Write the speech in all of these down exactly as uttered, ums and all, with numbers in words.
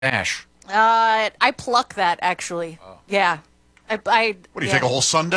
Ash. Uh, I pluck that, actually. Oh. Yeah. I, I, what, do you yeah. take a whole Sunday?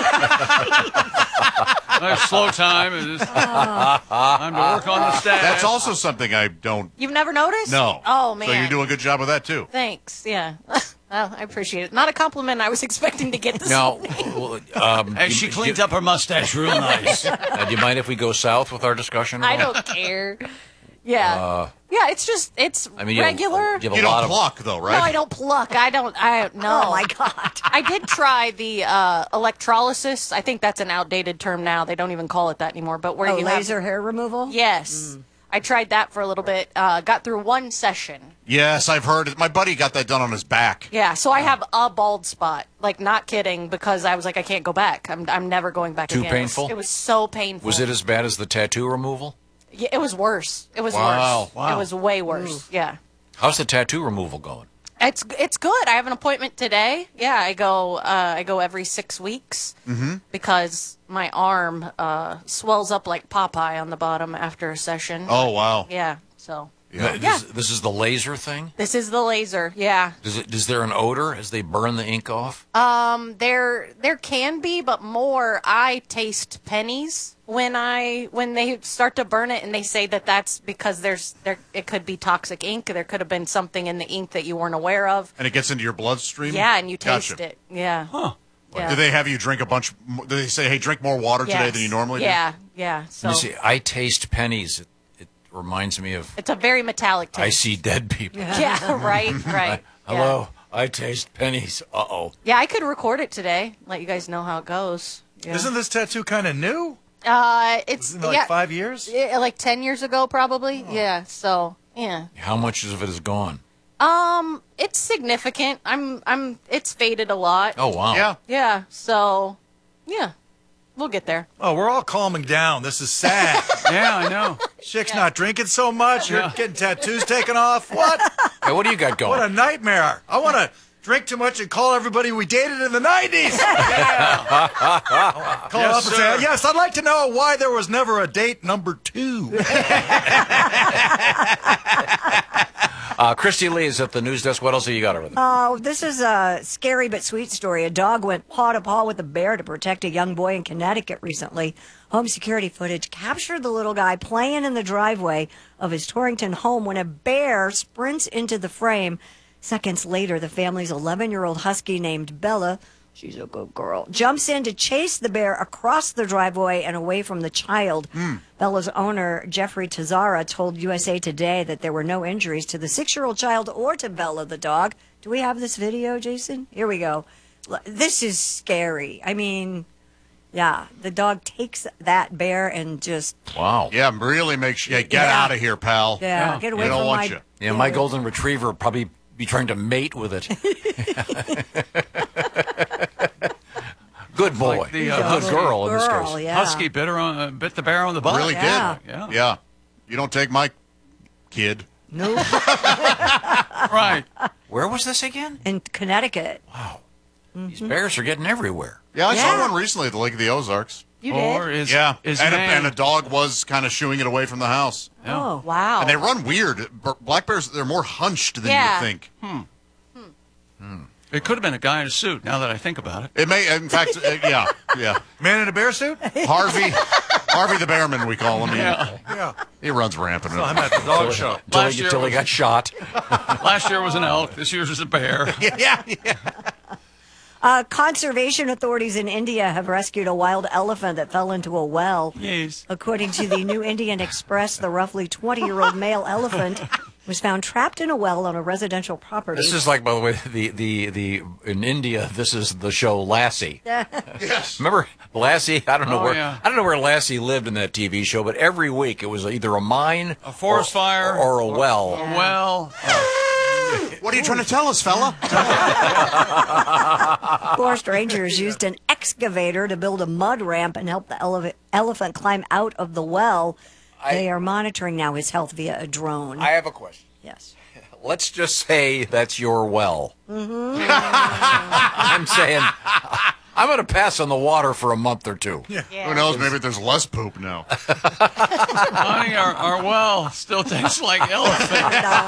Nice slow time. And just time to work on the stash. That's also something I don't... You've never noticed? No. Oh, man. So you do a good job with that, too. Thanks, yeah. Well, I appreciate it. Not a compliment I was expecting to get this No. morning. Um, hey, she cleaned up her mustache real nice. Uh, do you mind if we go south with our discussion? I don't care. Yeah. Uh, yeah, it's just, it's I mean, regular. You, have, you, have you a don't lot pluck, of... though, right? No, I don't pluck. I don't, I, no. Oh, my God. I did try the uh, electrolysis. I think that's an outdated term now. They don't even call it that anymore. But where oh, you laser have, hair removal? Yes. Mm. I tried that for a little bit. Uh, got through one session. Yes, I've heard it. My buddy got that done on his back. Yeah, so I have a bald spot. Like, not kidding, because I was like, I can't go back. I'm, I'm never going back Too again. painful? It was so painful. Was it as bad as the tattoo removal? Yeah, it was worse. It was Wow. worse. Wow. It was way worse. Ooh. Yeah. How's the tattoo removal going? It's it's good. I have an appointment today. Yeah, I go uh, I go every six weeks Mm-hmm. because my arm uh, swells up like Popeye on the bottom after a session. Oh, wow. Yeah. So Yeah. This, this is the laser thing? this is the laser. Yeah. Does it? Is there an odor as they burn the ink off? Um. There there can be, but more. I taste pennies when I when they start to burn it, and they say that that's because there's there it could be toxic ink. There could have been something in the ink that you weren't aware of. And it gets into your bloodstream? Yeah, and you taste Gotcha. it. Yeah. Huh. Yeah. Do they have you drink a bunch? Do they say, hey, drink more water today Yes. than you normally do? Yeah, yeah. So You see, I taste pennies. It, it reminds me of it's a very metallic taste. I see dead people. Yeah, right, right. Hello, I taste pennies. Uh-oh. Yeah. yeah, I could record it today. Let you guys know how it goes. Yeah. Isn't this tattoo kind of new? uh, it's Isn't it like yeah, five years? yeah, like ten years ago, probably. Yeah. So yeah. How much of it is gone? Um, it's significant. I'm, I'm. It's faded a lot. Oh, wow. Yeah. Yeah. So, yeah, we'll get there. Oh, we're all calming down. This is sad. Yeah, I know. Chick's not drinking so much. You're Yeah. getting tattoos taken off. What? Hey, what do you got going? What a nightmare. I want to drink too much and call everybody we dated in the nineties. Yeah. Call Yes, up and sir. say, yes, I'd like to know why there was never a date number two. Uh, Christy Lee is at the news desk. What else have you got over there? Oh, this is a scary but sweet story. A dog went paw to paw with a bear to protect a young boy in Connecticut recently. Home security footage captured the little guy playing in the driveway of his Torrington home when a bear sprints into the frame. Seconds later, the family's eleven-year-old husky named Bella, she's a good girl, jumps in to chase the bear across the driveway and away from the child. Mm. Bella's owner, Jeffrey Tazara, told U S A Today that there were no injuries to the six-year-old child or to Bella, the dog. Do we have this video, Jason? Here we go. This is scary. I mean, yeah, the dog takes that bear and just... Wow. Yeah, really make sure. Yeah, get Yeah. out of here, pal. Yeah, Yeah. get away We don't from want my... you. Yeah, my golden retriever would probably be trying to mate with it. Good boy. like the, a uh, good girl, in this Girl, case. yeah. Husky bit, her on, uh, bit the bear on the butt. Really Yeah. did. Yeah. Yeah. You don't take my kid. No, Right. Where was this again? in Connecticut. Wow. These bears are getting everywhere. Yeah, I Yeah. saw one recently at the Lake of the Ozarks. You Or did? is, Yeah. is and, a, man, and a dog was kind of shooing it away from the house. Yeah. Oh, Wow. And they run weird. B- Black bears, they're more hunched than Yeah. you would think. It could have been a guy in a suit, now that I think about it. It may, in fact, uh, yeah, yeah. Man in a bear suit? Harvey, Harvey the Bearman, we call him. He, Yeah. Yeah. he runs rampant. I'm at the dog show. Until Last he, year until he was- got shot. Last year was an elk. This year was a bear. yeah, yeah. Uh, conservation authorities in India have rescued a wild elephant that fell into a well. Yes. According to the New Indian Express, the roughly twenty-year-old male elephant was found trapped in a well on a residential property. This is like, by the way, the, the, the in India, this is the show Lassie. Yes. Remember Lassie? I don't know Oh, where yeah. I don't know where Lassie lived in that T V show, but every week it was either a mine, A forest or, fire. or a well. Well, What are you trying to tell us, fella? Forest rangers used an excavator to build a mud ramp and help the ele- elephant climb out of the well. I- they are monitoring now his health via a drone. I have a question. yes. Let's just say that's your well. Mm-hmm. I'm saying I'm going to pass on the water for a month or two. Yeah. Who knows? Maybe there's less poop now. honey, our, our well still tastes like elephant.